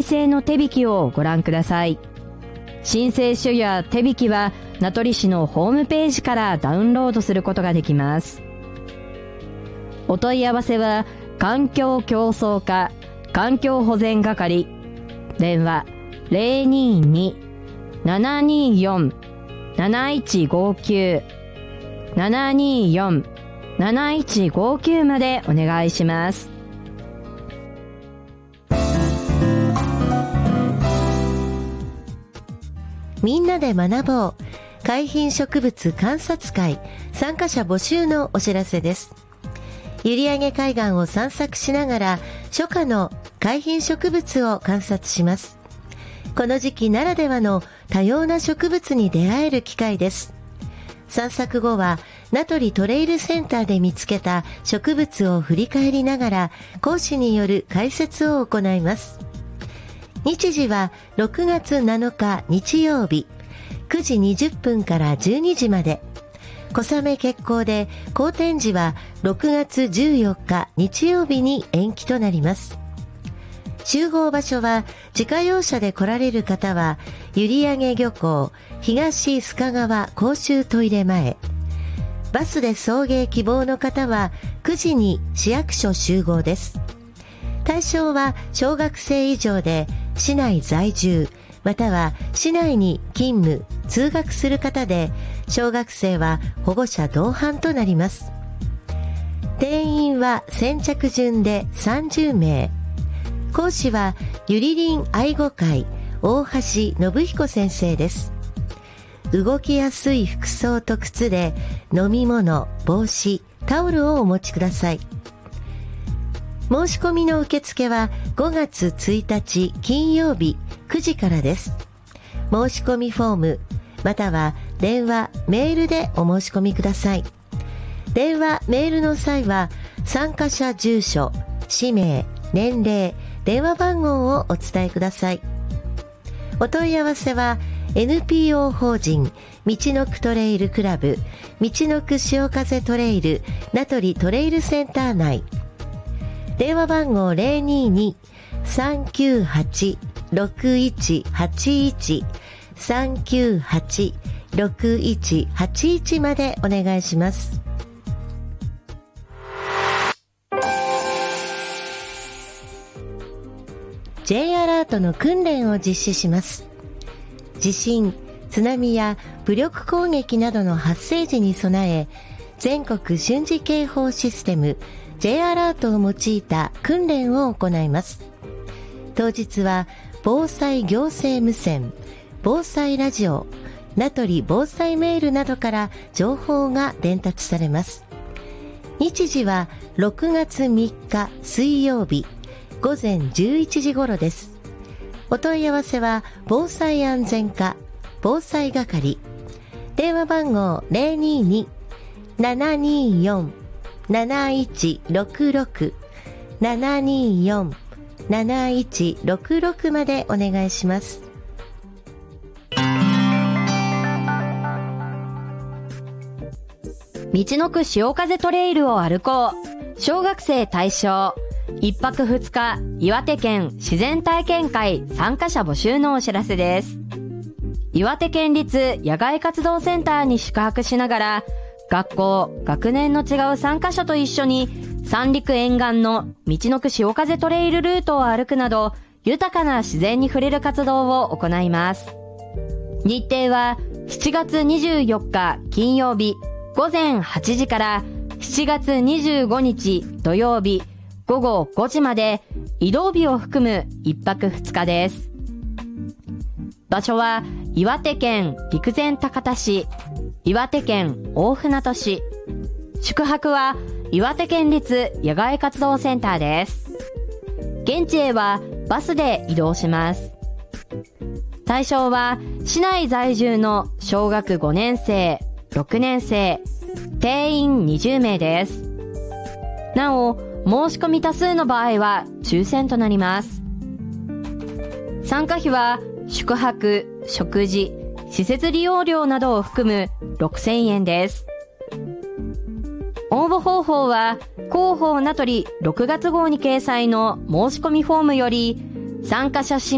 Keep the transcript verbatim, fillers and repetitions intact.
製の手引きをご覧ください。申請書や手引きは名取市のホームページからダウンロードすることができます。お問い合わせは環境競争課環境保全係、電話 ゼロにーにー ななにーよん なないちごきゅう ななにーよん なないちごきゅう までお願いします。 みんなで学ぼう海浜植物観察会参加者募集のお知らせです。閖上海岸を散策しながら初夏の海浜植物を観察します。この時期ならではの多様な植物に出会える機会です。散策後は名取トレイルセンターで見つけた植物を振り返りながら講師による解説を行います。日時はろくがつなのか日曜日くじにじゅっぷんからじゅうにじまで、小雨決行で好天時はろくがつじゅうよっか日曜日に延期となります。集合場所は自家用車で来られる方は閖上漁港東須賀川公衆トイレ前、バスで送迎希望の方はくじに市役所集合です。対象は小学生以上で市内在住または市内に勤務通学する方で、小学生は保護者同伴となります。定員は先着順でさんじゅうめい。講師はゆりりん愛護会大橋信彦先生です。動きやすい服装と靴で飲み物、帽子、タオルをお持ちください。申し込みの受付はごがつついたち金曜日くじからです。申し込みフォームまたは電話、メールでお申し込みください。電話、メールの際は参加者住所、氏名、年齢、電話番号をお伝えください。お問い合わせは エヌピーオー 法人みちのくトレイルクラブみちのく潮風トレイル名取トレイルセンター内、電話番号 ゼロにーにー さんきゅうはち ろくいちはちいち さんきゅうはち ろくいちはちいちまでお願いします。J アラートの訓練を実施します。地震、津波や武力攻撃などの発生時に備え、全国瞬時警報システム J アラートを用いた訓練を行います。当日は防災行政無線、防災ラジオ、名取防災メールなどから情報が伝達されます。日時はろくがつみっか水曜日ごぜんじゅういちじ頃です。お問い合わせは防災安全課防災係、電話番号 ゼロにーにー ななにーよん なないちろくろく ななにーよん なないちろくろくまでお願いします。 みちのく潮風トレイルを歩こう。小学生対象。いっぱくふつか岩手県自然体験会参加者募集のお知らせです。岩手県立野外活動センターに宿泊しながら、学校、学年の違う参加者と一緒に三陸沿岸のみちのく潮風トレイルルートを歩くなど、豊かな自然に触れる活動を行います。日程はしちがつにじゅうよっか金曜日ごぜんはちじからしちがつにじゅうごにち土曜日ごごごじまで、移動日を含むいっぱくふつかです。場所は岩手県陸前高田市、岩手県大船渡市。宿泊は岩手県立野外活動センターです。現地へはバスで移動します。対象は市内在住の小学ごねんせい、ろくねんせい、定員にじゅうめいです。なお、申し込み多数の場合は抽選となります。参加費は宿泊、食事、施設利用料などを含むろくせんえんです。応募方法は広報名取ろくがつ号に掲載の申し込みフォームより参加者氏